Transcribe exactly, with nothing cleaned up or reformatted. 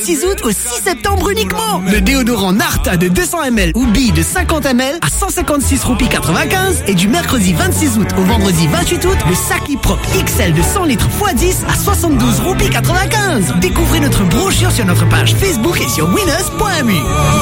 vingt-six août au six septembre uniquement. Le déodorant Narta de deux cents millilitres ou Bee de cinquante millilitres à cent cinquante-six roupies quatre-vingt-quinze. Et du mercredi vingt-six août au vendredi vingt-huit août, le sac Iprop X L de cent litres fois dix à soixante-douze roupies quatre-vingt-quinze. Découvrez notre brochure sur notre page Facebook et sur winners point m u.